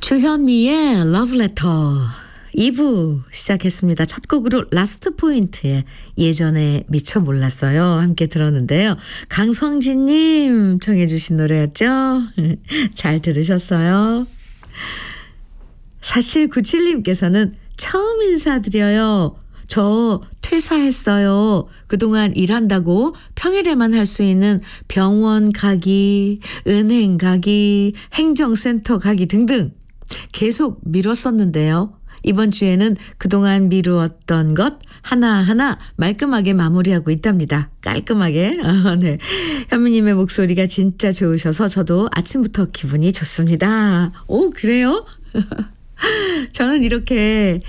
주현미의 러브레터 2부 시작했습니다. 첫 곡으로 라스트 포인트의 예전에 미처 몰랐어요. 함께 들었는데요. 강성진님 청해 주신 노래였죠. 잘 들으셨어요. 4797님께서는 처음 인사드려요. 저 퇴사했어요. 그동안 일한다고 평일에만 할 수 있는 병원 가기, 은행 가기, 행정센터 가기 등등 계속 미뤘었는데요. 이번 주에는 그동안 미루었던 것 하나하나 말끔하게 마무리하고 있답니다. 깔끔하게. 네. 현미님의 목소리가 진짜 좋으셔서 저도 아침부터 기분이 좋습니다. 오, 그래요? 저는 이렇게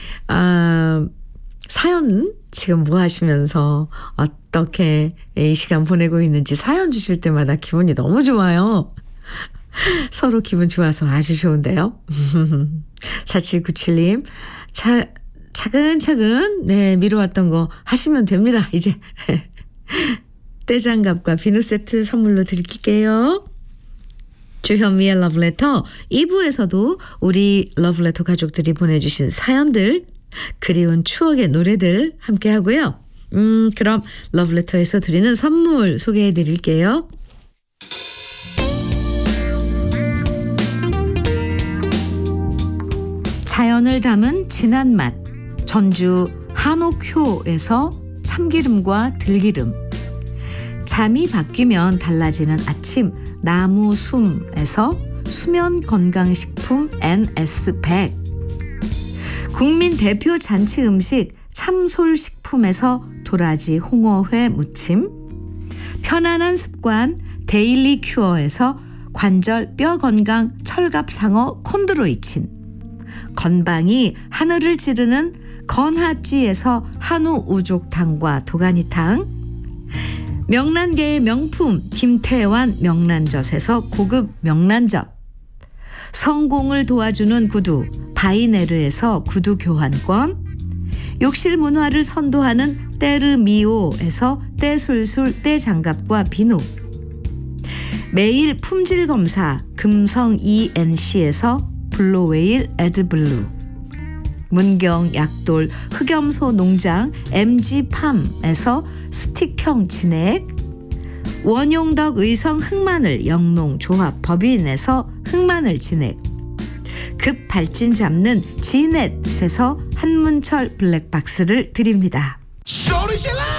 사연 지금 뭐 하시면서 어떻게 이 시간 보내고 있는지 사연 주실 때마다 기분이 너무 좋아요. 서로 기분 좋아서 아주 좋은데요. 4797님 차근차근 미뤄왔던 거 하시면 됩니다. 이제 떼장갑과 비누 세트 선물로 드릴게요. 주현미의 러브레터 2부에서도 우리 러브레터 가족들이 보내주신 사연들 그리운 추억의 노래들 함께 하고요. 그럼 러브레터에서 드리는 선물 소개해 드릴게요. 자연을 담은 진한 맛 전주 한옥효에서 참기름과 들기름 잠이 바뀌면 달라지는 아침 나무 숨에서 수면 건강식품 NS100 국민 대표 잔치 음식 참솔식품에서 도라지 홍어회 무침 편안한 습관 데일리 큐어에서 관절 뼈 건강 철갑상어 콘드로이친 건방이 하늘을 찌르는 건하찌에서 한우 우족탕과 도가니탕 명란계의 명품 김태환 명란젓에서 고급 명란젓 성공을 도와주는 구두 바이네르에서 구두 교환권 욕실 문화를 선도하는 때르미오에서 때술술 때장갑과 비누 매일 품질 검사 금성 ENC에서 블루웨일 에드블루 문경 약돌 흑염소 농장 MG팜에서 스틱형 진액 원용덕 의성 흑마늘 영농조합 법인에서 흑마늘 진액 급 발진 잡는 지넷에서 한문철 블랙박스를 드립니다. 소리 질러!